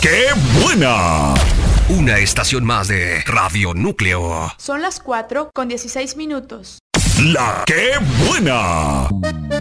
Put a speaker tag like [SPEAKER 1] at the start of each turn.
[SPEAKER 1] ¡Qué buena!
[SPEAKER 2] Una estación más de Radio Núcleo.
[SPEAKER 3] Son las 4:16.
[SPEAKER 1] ¡La Qué buena!